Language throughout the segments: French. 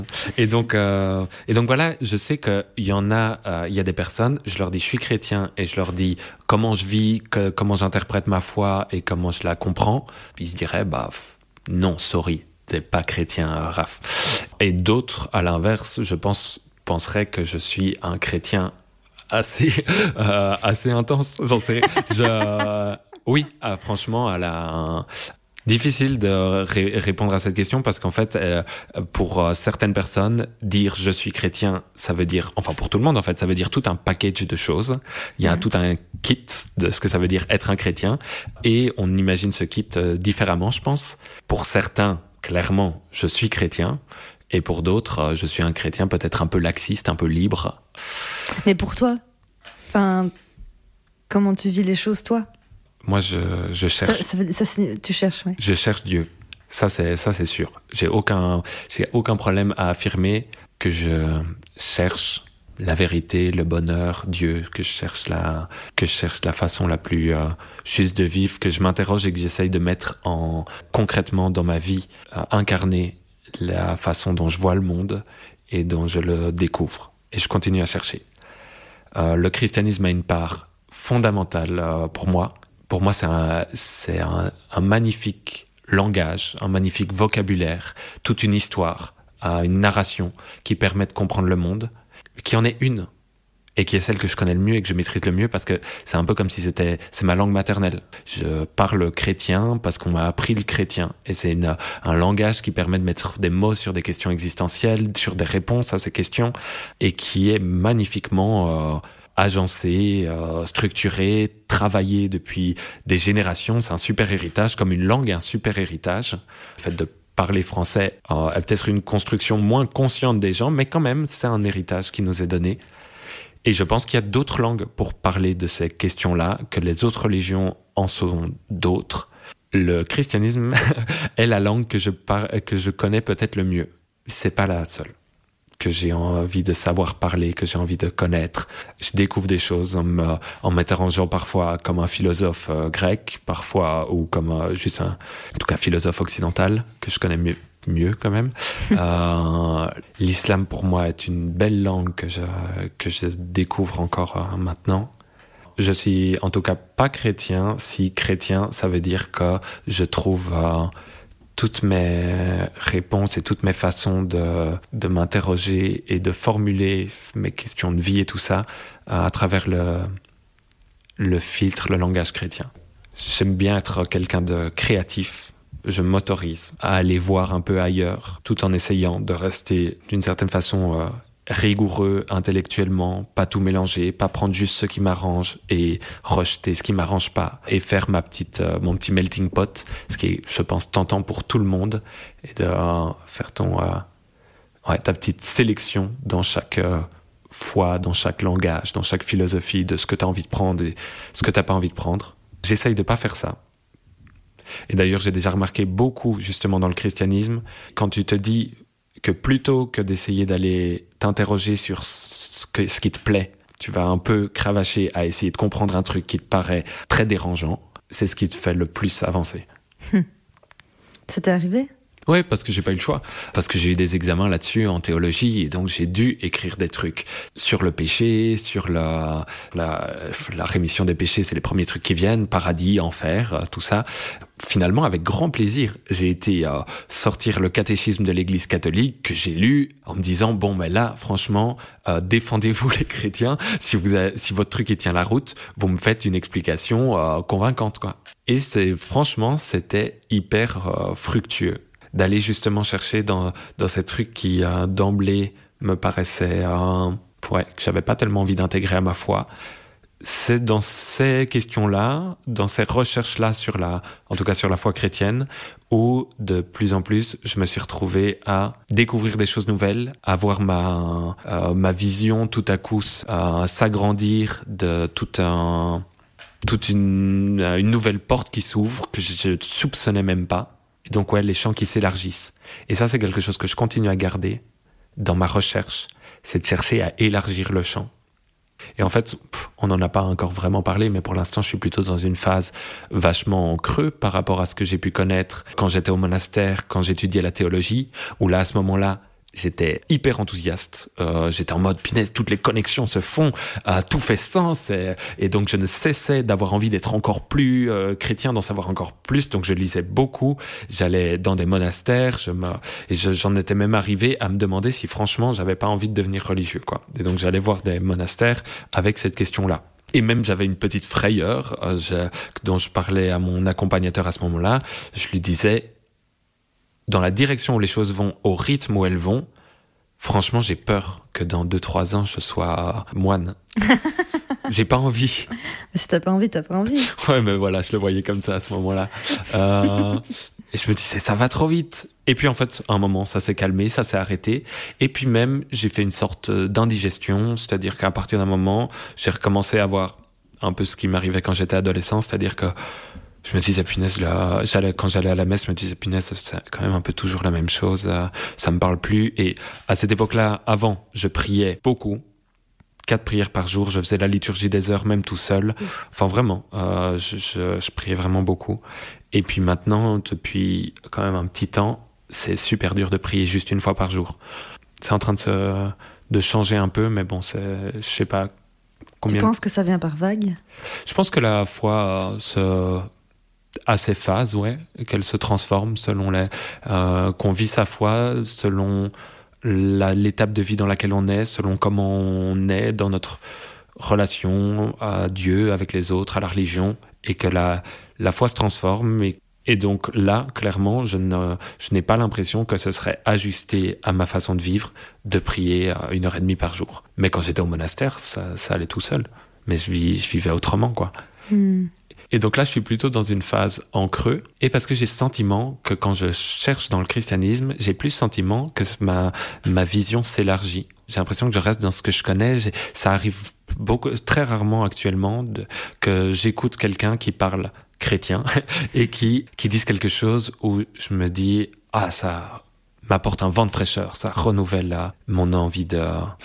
Et donc voilà, je sais qu'il y en a, il y a des personnes, je leur dis je suis chrétien et je leur dis comment je vis, comment j'interprète ma foi et comment je la comprends. Puis ils se diraient non, sorry, t'es pas chrétien, Raph. Et d'autres, à l'inverse, penseraient que je suis un chrétien assez intense. J'en sais, oui, franchement, difficile de répondre à cette question parce qu'en fait, pour certaines personnes, dire je suis chrétien, ça veut dire, enfin pour tout le monde en fait, ça veut dire tout un package de choses. Il y a tout un kit de ce que ça veut dire être un chrétien et on imagine ce kit différemment, je pense. Pour certains, clairement, je suis chrétien et pour d'autres, je suis un chrétien peut-être un peu laxiste, un peu libre. Mais pour toi, comment tu vis les choses, toi ? Moi, je cherche. Tu cherches, oui. Je cherche Dieu. Ça, c'est sûr. J'ai aucun problème à affirmer que je cherche la vérité, le bonheur, Dieu, que je cherche la façon la plus juste de vivre, que je m'interroge et que j'essaye de mettre concrètement dans ma vie, incarner la façon dont je vois le monde et dont je le découvre. Et je continue à chercher. Le christianisme a une part fondamentale pour moi. Pour moi, c'est un magnifique langage, un magnifique vocabulaire, toute une histoire, une narration qui permet de comprendre le monde, qui en est une, et qui est celle que je connais le mieux et que je maîtrise le mieux parce que c'est un peu comme si c'est ma langue maternelle. Je parle chrétien parce qu'on m'a appris le chrétien. Et c'est un langage qui permet de mettre des mots sur des questions existentielles, sur des réponses à ces questions, et qui est magnifiquement agencé, structuré, travaillé depuis des générations. C'est un super héritage, comme une langue est un super héritage. Le fait de parler français est peut-être une construction moins consciente des gens, mais quand même, c'est un héritage qui nous est donné. Et je pense qu'il y a d'autres langues pour parler de ces questions-là, que les autres religions en sont d'autres. Le christianisme est la langue que je connais peut-être le mieux. C'est pas la seule que j'ai envie de savoir parler, que j'ai envie de connaître. Je découvre des choses en m'interrogeant parfois comme un philosophe grec, parfois, ou comme juste en tout cas, philosophe occidental, que je connais mieux quand même. L'islam, pour moi, est une belle langue que je découvre encore maintenant. Je suis en tout cas pas chrétien. Si chrétien, ça veut dire que je trouve toutes mes réponses et toutes mes façons de m'interroger et de formuler mes questions de vie et tout ça à travers le filtre, le langage chrétien. J'aime bien être quelqu'un de créatif. Je m'autorise à aller voir un peu ailleurs tout en essayant de rester d'une certaine façon rigoureux intellectuellement, pas tout mélanger, pas prendre juste ce qui m'arrange et rejeter ce qui m'arrange pas et faire mon petit melting pot, ce qui est, je pense, tentant pour tout le monde, et de faire ta petite sélection dans chaque foi, dans chaque langage, dans chaque philosophie de ce que tu as envie de prendre et ce que tu n'as pas envie de prendre. J'essaye de pas faire ça. Et d'ailleurs, j'ai déjà remarqué beaucoup, justement, dans le christianisme, quand tu te dis que plutôt que d'essayer d'aller t'interroger sur ce qui te plaît, tu vas un peu cravacher à essayer de comprendre un truc qui te paraît très dérangeant, c'est ce qui te fait le plus avancer. Ça t'est arrivé ? Oui, parce que j'ai pas eu le choix. Parce que j'ai eu des examens là-dessus en théologie, et donc j'ai dû écrire des trucs sur le péché, sur la rémission des péchés, c'est les premiers trucs qui viennent, paradis, enfer, tout ça. Finalement, avec grand plaisir, j'ai été sortir le catéchisme de l'Église catholique que j'ai lu en me disant bon, ben là, franchement, défendez-vous les chrétiens. Si votre truc il tient la route, vous me faites une explication convaincante, quoi. Et franchement, c'était hyper fructueux d'aller justement chercher dans ces trucs qui d'emblée me paraissaient que j'avais pas tellement envie d'intégrer à ma foi. C'est dans ces questions-là, dans ces recherches-là en tout cas sur la foi chrétienne, où de plus en plus je me suis retrouvé à découvrir des choses nouvelles, à voir ma vision tout à coup s'agrandir de toute une nouvelle porte qui s'ouvre que je ne soupçonnais même pas. Et donc les champs qui s'élargissent. Et ça, c'est quelque chose que je continue à garder dans ma recherche, c'est de chercher à élargir le champ. Et en fait, on n'en a pas encore vraiment parlé, mais pour l'instant, je suis plutôt dans une phase vachement en creux par rapport à ce que j'ai pu connaître quand j'étais au monastère, quand j'étudiais la théologie, où là, à ce moment-là, J'étais hyper enthousiaste. J'étais en mode, punaise, toutes les connexions se font, tout fait sens. Et donc, je ne cessais d'avoir envie d'être encore plus chrétien, d'en savoir encore plus. Donc, je lisais beaucoup. J'allais dans des monastères. J'en étais même arrivé à me demander si, franchement, j'avais pas envie de devenir religieux, quoi. Et donc, j'allais voir des monastères avec cette question-là. Et même, j'avais une petite frayeur dont je parlais à mon accompagnateur à ce moment-là. Je lui disais, dans la direction où les choses vont, au rythme où elles vont, franchement, j'ai peur que dans 2-3 ans, je sois moine. J'ai pas envie. Mais si t'as pas envie, t'as pas envie. Ouais, mais voilà, je le voyais comme ça à ce moment-là. Et je me disais, ça va trop vite. Et puis en fait, à un moment, ça s'est calmé, ça s'est arrêté. Et puis même, j'ai fait une sorte d'indigestion, c'est-à-dire qu'à partir d'un moment, j'ai recommencé à avoir un peu ce qui m'arrivait quand j'étais adolescent, c'est-à-dire que je me disais, punaise, là, quand j'allais à la messe, je me disais, punaise, c'est quand même un peu toujours la même chose, ça me parle plus. Et à cette époque-là, avant, je priais beaucoup, 4 prières par jour, je faisais la liturgie des heures, même tout seul. Enfin, vraiment, je priais vraiment beaucoup. Et puis maintenant, depuis quand même un petit temps, c'est super dur de prier juste une fois par jour. C'est en train de changer un peu, mais bon, je sais pas combien... Tu penses que ça vient par vague ? Je pense que la foi à ses phases, ouais, qu'elle se transforme selon qu'on vit sa foi, selon l'étape de vie dans laquelle on est, selon comment on est dans notre relation à Dieu, avec les autres, à la religion, et que la foi se transforme. Et donc là, clairement, je n'ai pas l'impression que ce serait ajusté à ma façon de vivre, de prier 1h30 par jour. Mais quand j'étais au monastère, ça allait tout seul. Mais je vivais autrement, quoi. Et donc là, je suis plutôt dans une phase en creux. Et parce que j'ai ce sentiment que quand je cherche dans le christianisme, j'ai plus le sentiment que ma vision s'élargit. J'ai l'impression que je reste dans ce que je connais. Ça arrive très rarement actuellement que j'écoute quelqu'un qui parle chrétien et qui dise quelque chose où je me dis, ça m'apporte un vent de fraîcheur, ça renouvelle mon envie de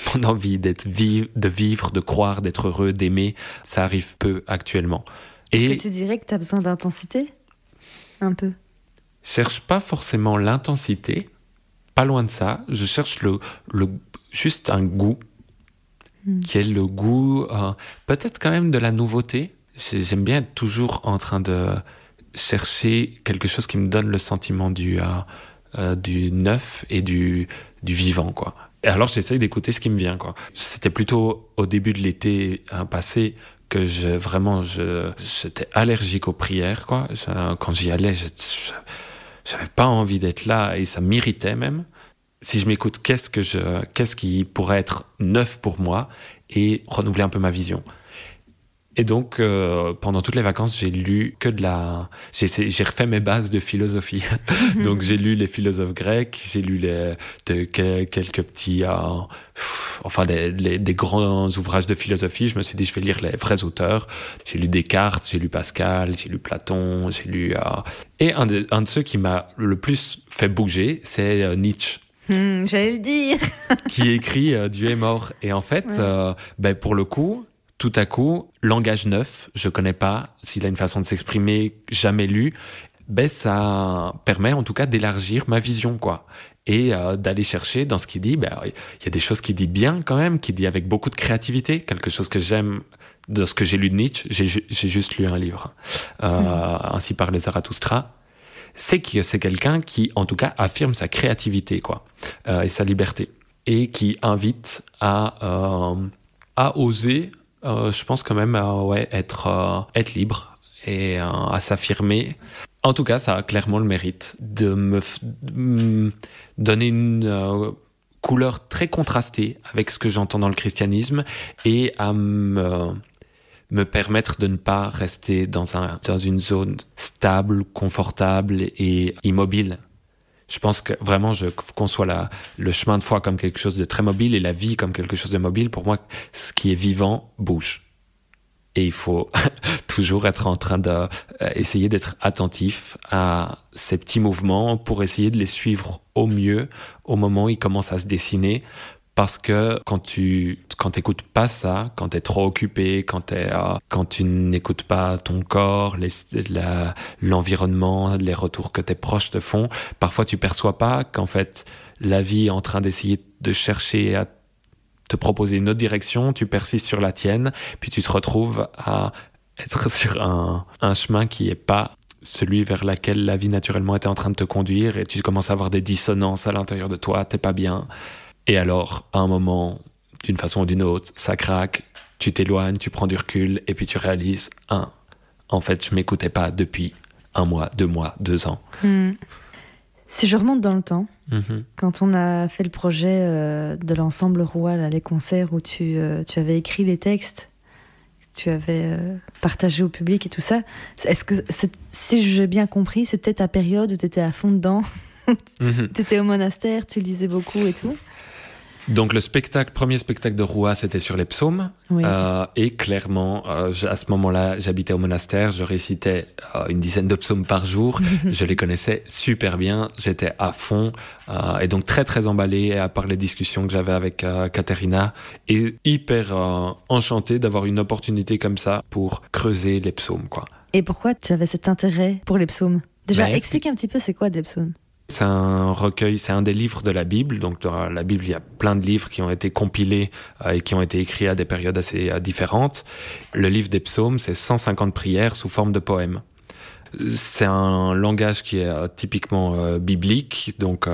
vivre, de croire, d'être heureux, d'aimer. Ça arrive peu actuellement. Est-ce que tu dirais que tu as besoin d'intensité ? Un peu. Je cherche pas forcément l'intensité, pas loin de ça. Je cherche juste un goût, qui est le goût peut-être quand même de la nouveauté. J'aime bien être toujours en train de chercher quelque chose qui me donne le sentiment du neuf et du vivant, quoi. Et alors j'essaye d'écouter ce qui me vient, quoi. C'était plutôt au début de l'été passé que j'étais allergique aux prières, quoi. Quand j'y allais, j'avais pas envie d'être là et ça m'irritait même. Si je m'écoute, qu'est-ce qui pourrait être neuf pour moi et renouveler un peu ma vision. Et donc, pendant toutes les vacances, j'ai lu j'ai refait mes bases de philosophie. Donc, j'ai lu les philosophes grecs, j'ai lu quelques petits, des grands ouvrages de philosophie. Je me suis dit, je vais lire les vrais auteurs. J'ai lu Descartes, j'ai lu Pascal, j'ai lu Platon, j'ai lu... Et un de ceux qui m'a le plus fait bouger, c'est Nietzsche. J'allais le dire. Qui écrit Dieu est mort. Et en fait, pour le coup... Tout à coup, langage neuf, je connais pas, s'il a une façon de s'exprimer, jamais lu, ça permet en tout cas d'élargir ma vision, quoi. Et d'aller chercher dans ce qu'il dit, il y a des choses qu'il dit bien quand même, qu'il dit avec beaucoup de créativité, quelque chose que j'aime de ce que j'ai lu de Nietzsche, j'ai juste lu un livre, Ainsi parlait Zarathustra, c'est que c'est quelqu'un qui, en tout cas, affirme sa créativité, quoi, et sa liberté, et qui invite à oser, je pense quand même être libre et à s'affirmer. En tout cas, ça a clairement le mérite de me donner une couleur très contrastée avec ce que j'entends dans le christianisme et à me permettre de ne pas rester dans une zone stable, confortable et immobile. Je pense que vraiment, je conçois le chemin de foi comme quelque chose de très mobile et la vie comme quelque chose de mobile. Pour moi, ce qui est vivant bouge. Et il faut toujours être en train d'essayer d'être attentif à ces petits mouvements pour essayer de les suivre au mieux au moment où ils commencent à se dessiner. Parce que quand t'écoutes pas ça, quand t'es trop occupé, quand tu n'écoutes pas ton corps, l'environnement, les retours que tes proches te font, parfois tu perçois pas qu'en fait la vie est en train d'essayer de chercher à te proposer une autre direction, tu persistes sur la tienne, puis tu te retrouves à être sur un chemin qui n'est pas celui vers lequel la vie naturellement était en train de te conduire, et tu commences à avoir des dissonances à l'intérieur de toi, t'es pas bien. Et alors, à un moment, d'une façon ou d'une autre, ça craque, tu t'éloignes, tu prends du recul, et puis tu réalises, en fait, je m'écoutais pas depuis 1 mois, 2 mois, 2 ans. Si je remonte dans le temps, quand on a fait le projet de l'ensemble Roi, là, les concerts où tu avais écrit les textes, tu avais partagé au public et tout ça, est-ce que, si j'ai bien compris, c'était ta période où tu étais à fond dedans? Tu étais au monastère, tu lisais beaucoup et tout? Donc le premier spectacle de Roua, c'était sur les psaumes. Oui. Et clairement, à ce moment-là, j'habitais au monastère, je récitais une dizaine de psaumes par jour. Je les connaissais super bien, j'étais à fond. Et donc très très emballé, à part les discussions que j'avais avec Katerina. Et hyper enchanté d'avoir une opportunité comme ça pour creuser les psaumes, quoi. Et pourquoi tu avais cet intérêt pour les psaumes? Déjà, explique un petit peu c'est quoi des psaumes. C'est un recueil, c'est un des livres de la Bible. Donc dans la Bible, il y a plein de livres qui ont été compilés et qui ont été écrits à des périodes assez différentes. Le livre des psaumes, c'est 150 prières sous forme de poèmes. C'est un langage qui est typiquement biblique, donc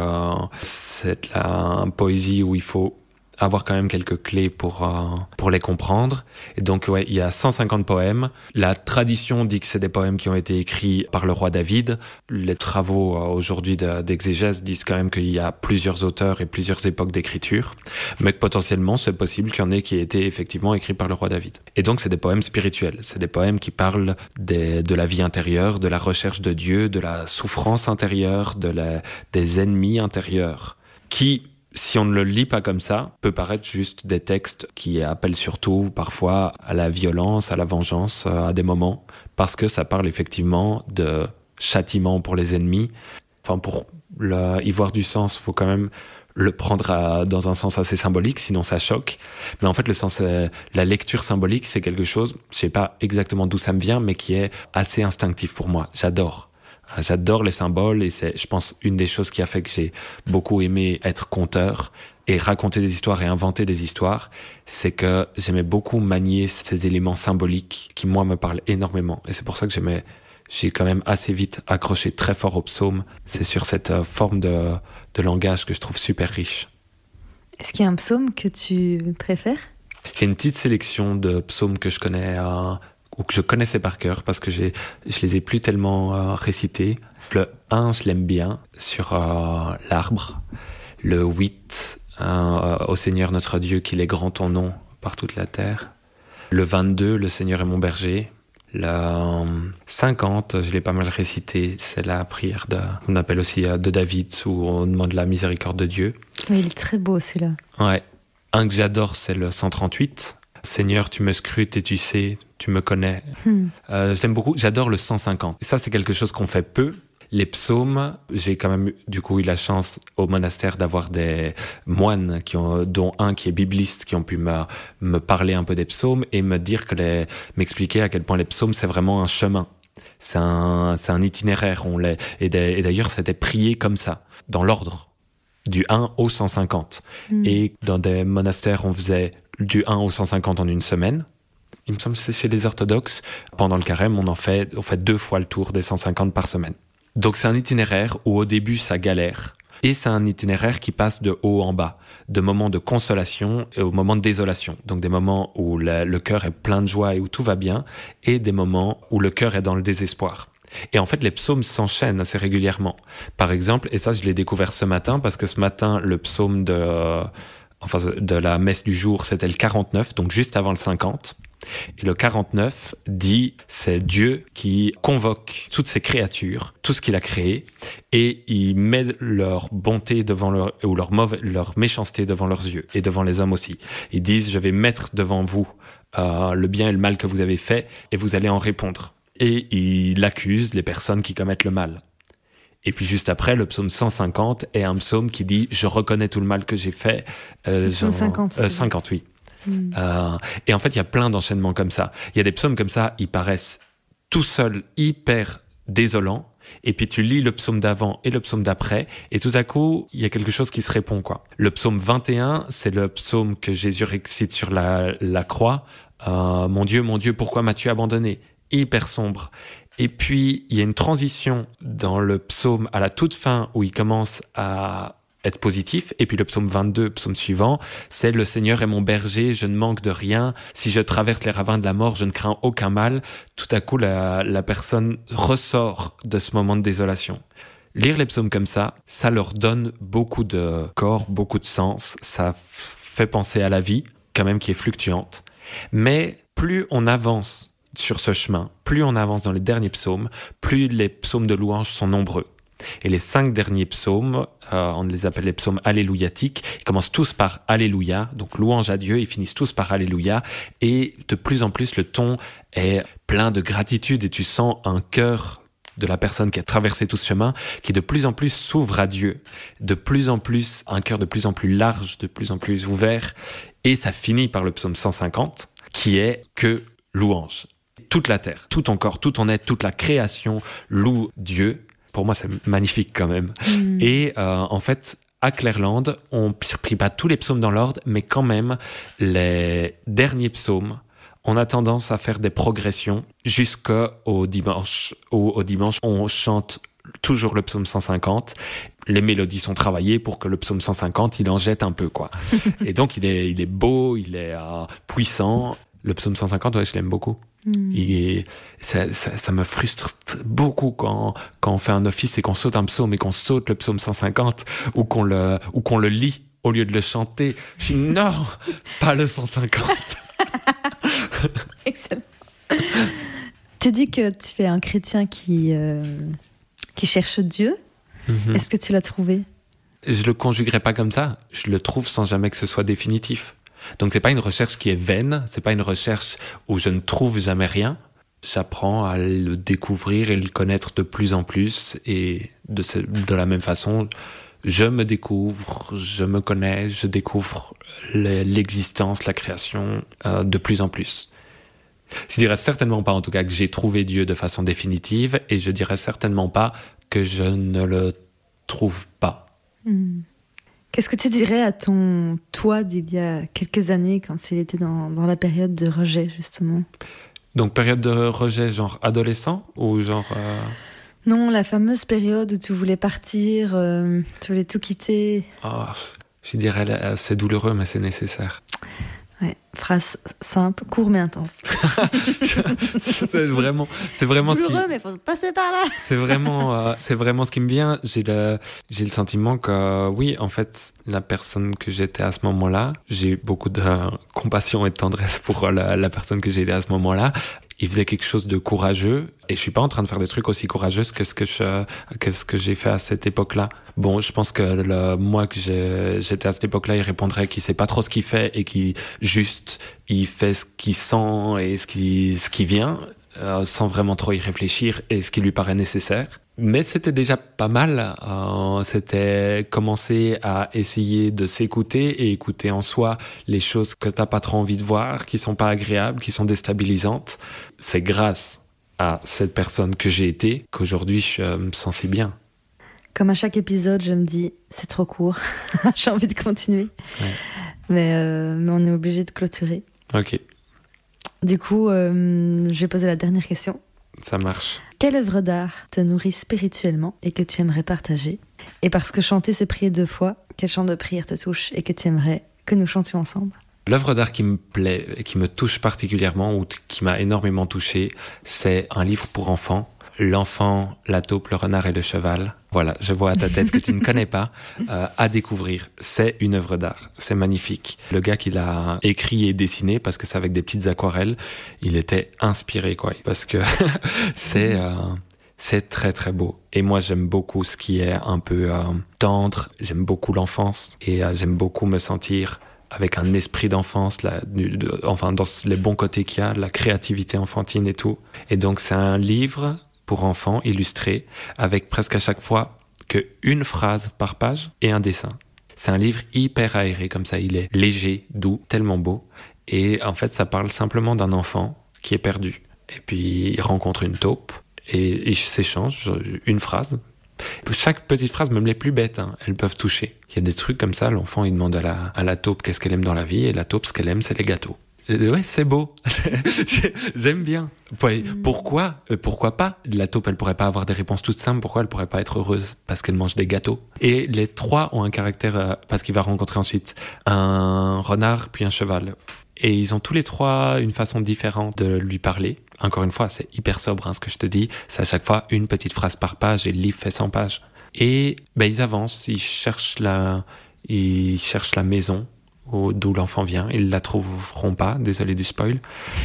c'est de la poésie où il faut avoir quand même quelques clés pour les comprendre. Et donc, ouais, il y a 150 poèmes. La tradition dit que c'est des poèmes qui ont été écrits par le roi David. Les travaux aujourd'hui d'exégèse disent quand même qu'il y a plusieurs auteurs et plusieurs époques d'écriture, mais que potentiellement, c'est possible qu'il y en ait qui aient été effectivement écrits par le roi David. Et donc, c'est des poèmes spirituels. C'est des poèmes qui parlent de la vie intérieure, de la recherche de Dieu, de la souffrance intérieure, des ennemis intérieurs, qui, si on ne le lit pas comme ça, peut paraître juste des textes qui appellent surtout parfois à la violence, à la vengeance à des moments, parce que ça parle effectivement de châtiment pour les ennemis. Enfin, pour y voir du sens, il faut quand même le prendre dans un sens assez symbolique, sinon ça choque. Mais en fait, la lecture symbolique, c'est quelque chose, je sais pas exactement d'où ça me vient, mais qui est assez instinctif pour moi. J'adore les symboles et c'est, je pense, une des choses qui a fait que j'ai beaucoup aimé être conteur et raconter des histoires et inventer des histoires, c'est que j'aimais beaucoup manier ces éléments symboliques qui, moi, me parlent énormément. Et c'est pour ça que j'ai quand même assez vite accroché très fort au psaume. C'est sur cette forme de langage que je trouve super riche. Est-ce qu'il y a un psaume que tu préfères? J'ai une petite sélection de psaumes que je connais ou que je connaissais par cœur parce que je les ai plus tellement récités. Le 1, je l'aime bien, sur l'arbre. Le 8, au Seigneur notre Dieu, qu'il est grand ton nom par toute la terre. Le 22, le Seigneur est mon berger. Le 50, je l'ai pas mal récité, c'est la prière on appelle aussi de David, où on demande la miséricorde de Dieu. Oui, il est très beau celui-là. Ouais. Un que j'adore, c'est le 138. Seigneur, tu me scrutes et tu sais, tu me connais. Je l'aime beaucoup. J'adore le 150. Et ça, c'est quelque chose qu'on fait peu. Les psaumes, j'ai quand même du coup eu la chance au monastère d'avoir des moines dont un qui est bibliste, qui ont pu me parler un peu des psaumes et me dire m'expliquer à quel point les psaumes, c'est vraiment un chemin. C'est un itinéraire. Et d'ailleurs, c'était prié comme ça, dans l'ordre, du 1 au 150. Et dans des monastères, on faisait du 1 au 150 en une semaine. Il me semble que c'est chez les orthodoxes. Pendant le carême, on fait 2 fois le tour des 150 par semaine. Donc c'est un itinéraire où au début ça galère. Et c'est un itinéraire qui passe de haut en bas, de moments de consolation et aux moments de désolation. Donc des moments où le cœur est plein de joie et où tout va bien, et des moments où le cœur est dans le désespoir. Et en fait, les psaumes s'enchaînent assez régulièrement. Par exemple, et ça je l'ai découvert ce matin, parce que ce matin, le psaume de la messe du jour, c'était le 49, donc juste avant le 50. Et le 49 dit, c'est Dieu qui convoque toutes ces créatures, tout ce qu'il a créé, et il met leur bonté ou leur méchanceté devant leurs yeux, et devant les hommes aussi. Ils disent, je vais mettre devant vous le bien et le mal que vous avez fait, et vous allez en répondre. Et il accuse les personnes qui commettent le mal. Et puis juste après, le psaume 150 est un psaume qui dit, je reconnais tout le mal que j'ai fait. 150. 50, oui. Et en fait, il y a plein d'enchaînements comme ça. Il y a des psaumes comme ça, ils paraissent tout seuls hyper désolants, et puis tu lis le psaume d'avant et le psaume d'après, et tout à coup, il y a quelque chose qui se répond, quoi. Le psaume 21, c'est le psaume que Jésus récite sur la croix. Mon Dieu, pourquoi m'as-tu abandonné? Hyper sombre. Et puis, il y a une transition dans le psaume à la toute fin où il commence à être positif. Et puis le psaume 22, psaume suivant, c'est « Le Seigneur est mon berger, je ne manque de rien. Si je traverse les ravins de la mort, je ne crains aucun mal. » Tout à coup, la personne ressort de ce moment de désolation. Lire les psaumes comme ça leur donne beaucoup de corps, beaucoup de sens. Ça fait penser à la vie, quand même, qui est fluctuante. Mais plus on avance sur ce chemin, plus on avance dans les derniers psaumes, plus les psaumes de louange sont nombreux. Et les 5 derniers psaumes, on les appelle les psaumes alléluiatiques, ils commencent tous par Alléluia, donc louange à Dieu, ils finissent tous par Alléluia, et de plus en plus le ton est plein de gratitude et tu sens un cœur de la personne qui a traversé tout ce chemin, qui de plus en plus s'ouvre à Dieu, de plus en plus, un cœur de plus en plus large, de plus en plus ouvert, et ça finit par le psaume 150, qui est que louange. Toute la terre, tout ton corps, tout ton être, toute la création loue Dieu. Pour moi, c'est magnifique quand même. Et en fait, à Clairland, on ne prie pas tous les psaumes dans l'ordre, mais quand même, les derniers psaumes, on a tendance à faire des progressions jusqu'au dimanche. Au dimanche, on chante toujours le psaume 150. Les mélodies sont travaillées pour que le psaume 150, il en jette un peu, quoi. Et donc, il est beau, il est puissant. Le psaume 150, ouais, je l'aime beaucoup. Ça me frustre beaucoup quand on fait un office et qu'on saute un psaume et qu'on saute le psaume 150 ou qu'on le lit au lieu de le chanter. Je dis non, pas le 150. Excellent. Tu dis que tu es un chrétien qui cherche Dieu. Est-ce que tu l'as trouvé? Je le conjuguerai pas comme ça. Je le trouve sans jamais que ce soit définitif. Donc c'est pas une recherche qui est vaine, c'est pas une recherche où je ne trouve jamais rien. J'apprends à le découvrir et le connaître de plus en plus, et de la même façon, je me découvre, je me connais, je découvre l'existence, la création de plus en plus. Je dirais certainement pas en tout cas que j'ai trouvé Dieu de façon définitive, et je dirais certainement pas que je ne le trouve pas. Qu'est-ce que tu dirais à ton toi d'il y a quelques années, quand il était dans la période de rejet, justement? Donc période de rejet genre adolescent ou genre... Non, la fameuse période où tu voulais partir, tu voulais tout quitter. Je dirais c'est douloureux mais c'est nécessaire. Ouais, phrase simple, court mais intense. c'est vraiment douloureux, mais faut passer par là. c'est vraiment ce qui me vient. J'ai le sentiment que oui, en fait, la personne que j'étais à ce moment-là, j'ai beaucoup de compassion et de tendresse pour la personne que j'étais à ce moment-là. Il faisait quelque chose de courageux, et je suis pas en train de faire des trucs aussi courageux que ce que j'ai fait à cette époque-là. Bon, je pense que moi que j'étais à cette époque-là, il répondrait qu'il sait pas trop ce qu'il fait et qu'il il fait ce qu'il sent et ce qui vient, sans vraiment trop y réfléchir et ce qui lui paraît nécessaire. Mais c'était déjà pas mal. C'était commencer à essayer de s'écouter et écouter en soi les choses que t'as pas trop envie de voir, qui sont pas agréables, qui sont déstabilisantes. C'est grâce à cette personne que j'ai été qu'aujourd'hui je me sens si bien. Comme à chaque épisode, je me dis, c'est trop court, j'ai envie de continuer. Ouais. Mais on est obligé de clôturer. Ok. Du coup, je vais poser la dernière question. Ça marche. Quelle œuvre d'art te nourrit spirituellement et que tu aimerais partager? Et parce que chanter, c'est prier 2 fois, quel chant de prière te touche et que tu aimerais que nous chantions ensemble? L'œuvre d'art qui me plaît et qui me touche particulièrement, ou qui m'a énormément touché, c'est un livre pour enfants, L'enfant, la taupe, le renard et le cheval. Voilà, je vois à ta tête que tu ne connais pas. À découvrir, c'est une œuvre d'art, c'est magnifique. Le gars qui l'a écrit et dessiné, parce que c'est avec des petites aquarelles, il était inspiré, quoi, parce que c'est très très beau. Et moi j'aime beaucoup ce qui est un peu tendre, j'aime beaucoup l'enfance, et j'aime beaucoup me sentir avec un esprit d'enfance, enfin dans les bons côtés qu'il y a, la créativité enfantine et tout. Et donc c'est un livre pour enfants illustré, avec presque à chaque fois qu'une phrase par page et un dessin. C'est un livre hyper aéré comme ça, il est léger, doux, tellement beau. Et en fait ça parle simplement d'un enfant qui est perdu. Et puis il rencontre une taupe, Et ils s'échangent une phrase. Chaque petite phrase, même les plus bêtes, elles peuvent toucher. Il y a des trucs comme ça, l'enfant il demande à la taupe qu'est-ce qu'elle aime dans la vie, et la taupe ce qu'elle aime c'est les gâteaux. Ouais, c'est beau. J'aime bien. Pourquoi pas? La taupe, elle pourrait pas avoir des réponses toutes simples. Pourquoi elle pourrait pas être heureuse? Parce qu'elle mange des gâteaux. Et les trois ont un caractère, parce qu'il va rencontrer ensuite un renard puis un cheval. Et ils ont tous les trois une façon différente de lui parler. Encore une fois, c'est hyper sobre ce que je te dis. C'est à chaque fois une petite phrase par page et le livre fait 100 pages. Et ils avancent, ils cherchent la maison d'où l'enfant vient. Ils la trouveront pas, désolé du spoil.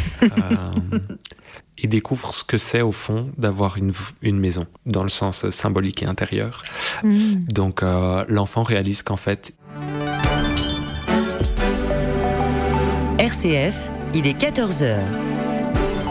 Ils découvrent ce que c'est au fond d'avoir une maison, dans le sens symbolique et intérieur. Donc l'enfant réalise qu'en fait... RCF, il est 14h.